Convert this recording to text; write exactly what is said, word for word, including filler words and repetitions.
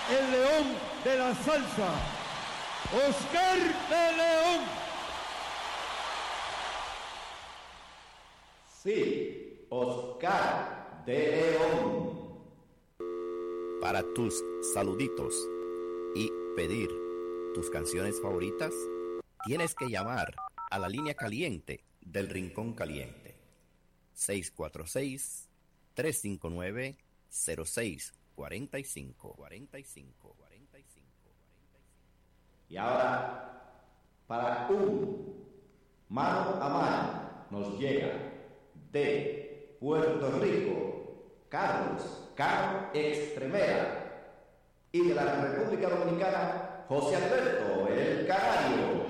el león de la salsa, Oscar de León. Sí, Oscar de León. Para tus saluditos y pedir tus canciones favoritas, tienes que llamar a la línea caliente del Rincón Caliente. seis cuatro seis, tres cinco nueve, cero seis cuatro cinco. Y ahora, para un mano a mano, nos llega de Puerto Rico, Carlos Caro Extremera, y de la República Dominicana, José Alberto El Canario.